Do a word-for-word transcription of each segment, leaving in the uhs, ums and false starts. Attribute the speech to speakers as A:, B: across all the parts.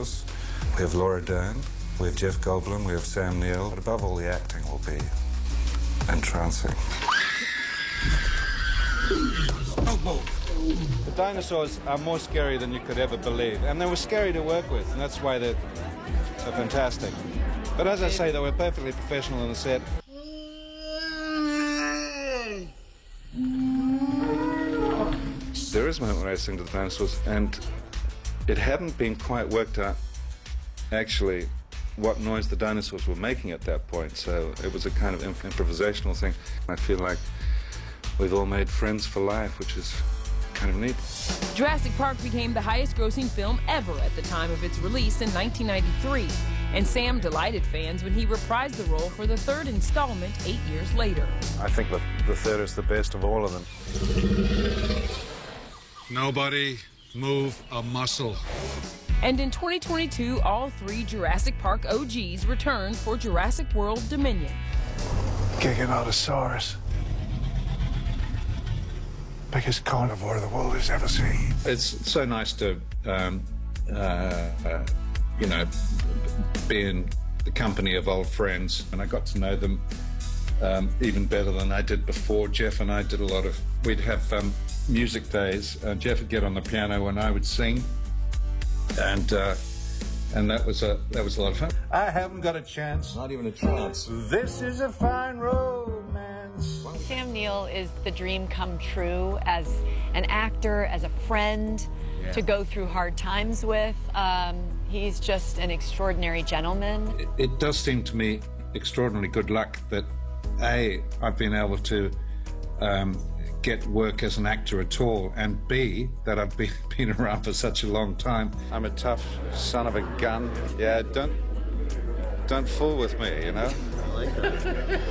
A: Wallace, we have Laura Dern, we have Jeff Goldblum, we have Sam Neill. But above all, the acting will be entrancing. The dinosaurs are more scary than you could ever believe, and they were scary to work with, and that's why they're so fantastic. But as I say, they were perfectly professional on the set. There is a moment when I sing to the dinosaurs, and it hadn't been quite worked out, actually, what noise the dinosaurs were making at that point, so it was a kind of imp improvisational thing. I feel like we've all made friends for life, which is kind of neat.
B: Jurassic Park became the highest-grossing film ever at the time of its release in nineteen ninety-three, and Sam delighted fans when he reprised the role for the third installment eight years later.
A: I think the, the third is the best of all of them.
C: Nobody move a muscle.
B: And in twenty twenty-two, all three Jurassic Park O Gs returned for Jurassic World Dominion.
D: Giganotosaurus. Biggest carnivore the world has ever seen.
A: It's so nice to, um, uh, uh, you know, be in the company of old friends, and I got to know them um, even better than I did before. Jeff and I did a lot of, we'd have um, music days. Uh, Jeff would get on the piano and I would sing, and uh, and that was a that was a lot of fun. I haven't got a chance.
E: Not even a chance.
A: This is a fine romance.
F: Sam Neill is the dream come true as an actor, as a friend, yeah. to go through hard times with. Um, he's just an extraordinary gentleman.
A: It, it does seem to me extraordinarily good luck that, A, I've been able to um, get work as an actor at all, and B, that I've been, been around for such a long time. I'm a tough son of a gun. Yeah, don't, don't fool with me, you know?
E: I like that.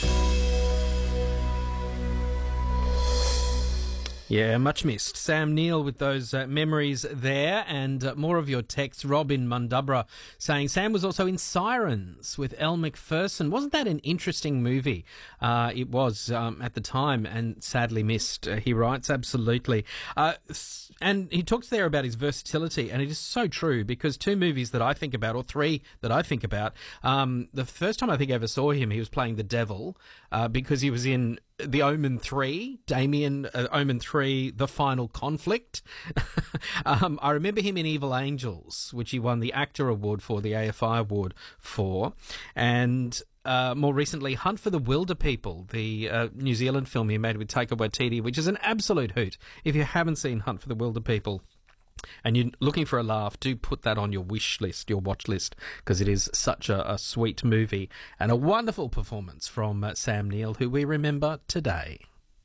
G: Yeah, much missed. Sam Neill with those uh, memories there, and uh, more of your texts. Robin Mundubra saying Sam was also in Sirens with Elle Macpherson. Wasn't that an interesting movie? Uh, it was um, at the time, and sadly missed, uh, he writes. Absolutely. Uh, and he talks there about his versatility, and it is so true, because two movies that I think about, or three that I think about, um, the first time I think I ever saw him, he was playing the devil, uh, because he was in The Omen three, Damien, uh, Omen three, The Final Conflict. um, I remember him in Evil Angels, which he won the Actor Award for, the A F I Award for. And uh, more recently, Hunt for the Wilder People, the uh, New Zealand film he made with Taika Waititi, which is an absolute hoot. If you haven't seen Hunt for the Wilder People, and you're looking for a laugh, do put that on your wish list, your watch list, because it is such a, a sweet movie and a wonderful performance from uh, Sam Neill, who we remember today.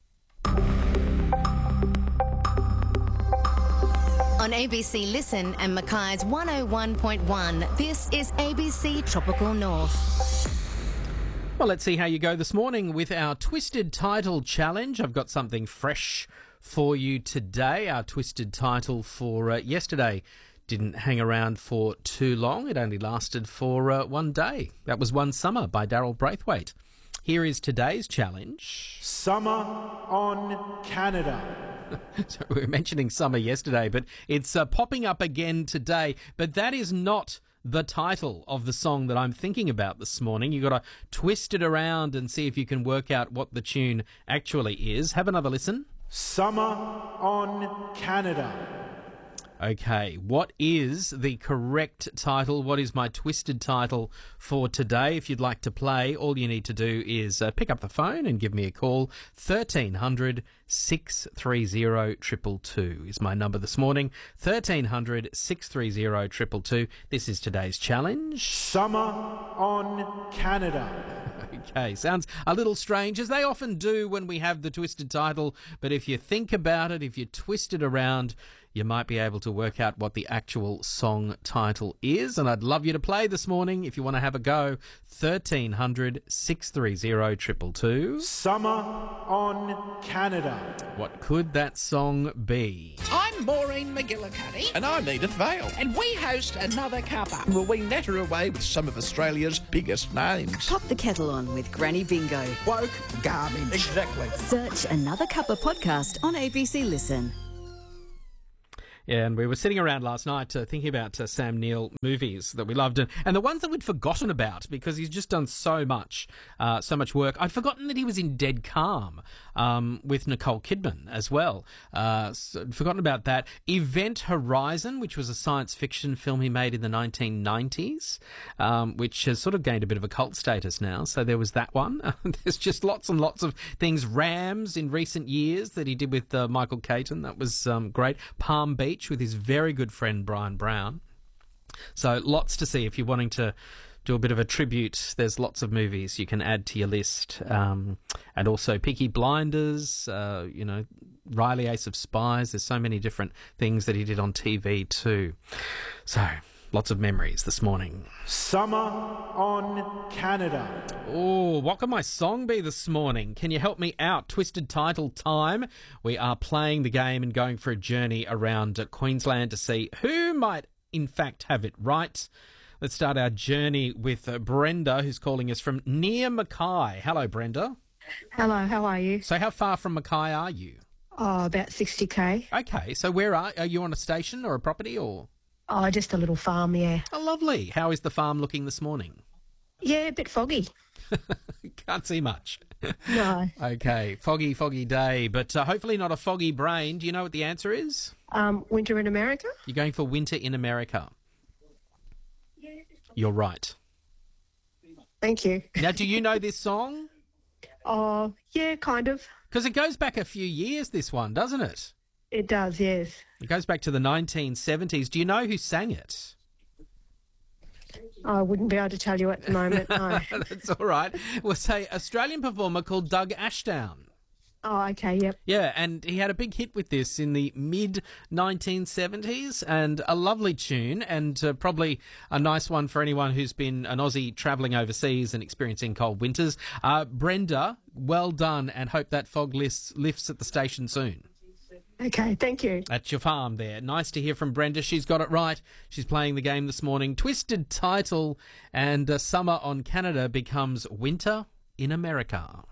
H: On A B C Listen and Mackay's one oh one point one, this is A B C Tropical North.
G: Well, let's see how you go this morning with our Twisted Title Challenge. I've got something fresh for you today. Our Twisted Title for uh, yesterday didn't hang around for too long. It only lasted for uh, one day. That was One Summer by Daryl Braithwaite. Here is today's challenge.
D: Summer on Canada.
G: So we were mentioning summer yesterday, but it's uh, popping up again today. But that is not the title of the song that I'm thinking about this morning. You've got to twist it around and see if you can work out what the tune actually is. Have another listen.
D: Summer on Canada.
G: Okay, what is the correct title? What is my twisted title for today? If you'd like to play, all you need to do is uh, pick up the phone and give me a call. thirteen hundred, six three zero, two two two is my number this morning. thirteen hundred, six three zero, two two two. This is today's challenge.
D: Summer on Canada.
G: Okay, sounds a little strange, as they often do when we have the twisted title, but if you think about it, if you twist it around, you might be able to work out what the actual song title is. And I'd love you to play this morning if you want to have a go. thirteen hundred, six three zero, two two two.
D: Summer on Canada.
G: What could that song be?
I: I'm Maureen McGillicuddy.
J: And I'm Edith Vale.
I: And we host Another Cuppa.
J: Well, we natter away with some of Australia's biggest names.
K: Pop the kettle on with Granny Bingo.
J: Woke garbage.
K: Exactly. Search Another Cuppa podcast on A B C Listen.
G: Yeah, and we were sitting around last night uh, thinking about uh, Sam Neill movies that we loved, and, and the ones that we'd forgotten about because he's just done so much, uh, so much work. I'd forgotten that he was in Dead Calm um, with Nicole Kidman as well. Uh, so I'd forgotten about that. Event Horizon, which was a science fiction film he made in the nineteen nineties, um, which has sort of gained a bit of a cult status now. So there was that one. There's just lots and lots of things. Rams in recent years that he did with uh, Michael Keaton. That was um, great. Palm Beach with his very good friend Brian Brown. So lots to see if you're wanting to do a bit of a tribute. There's lots of movies you can add to your list. Um, and also Peaky Blinders, uh, you know, Riley Ace of Spies. There's so many different things that he did on T V too. So lots of memories this morning.
D: Summer on Canada.
G: Oh, what can my song be this morning? Can you help me out? Twisted Title time. We are playing the game and going for a journey around uh, Queensland to see who might, in fact, have it right. Let's start our journey with uh, Brenda, who's calling us from near Mackay. Hello, Brenda.
L: Hello, how are you?
G: So how far from Mackay are you?
L: Oh, about sixty k.
G: Okay, so where are, are you on a station or a property or...?
L: Oh, just a little farm, yeah.
G: Oh, lovely. How is the farm looking this morning?
L: Yeah, a bit foggy.
G: Can't see much.
L: No.
G: Okay, foggy, foggy day, but uh, hopefully not a foggy brain. Do you know what the answer is?
L: Um, winter in America?
G: You're going for winter in America. You're right.
L: Thank you.
G: Now, do you know this song?
L: Oh, yeah, kind of.
G: Because it goes back a few years, this one, doesn't it?
L: It does, yes.
G: It goes back to the nineteen seventies. Do you know who sang it?
L: I wouldn't be able to tell you at the moment, no.
G: That's all right. We'll say Australian performer called Doug Ashdown.
L: Oh, okay, yep.
G: Yeah, and he had a big hit with this in the mid nineteen seventies, and a lovely tune, and uh, probably a nice one for anyone who's been an Aussie travelling overseas and experiencing cold winters. Uh, Brenda, well done, and hope that fog lifts, lifts at the station soon.
L: Okay, thank you.
G: At your farm there. Nice to hear from Brenda. She's got it right. She's playing the game this morning. Twisted Title, and uh, Summer on Canada becomes Winter in America.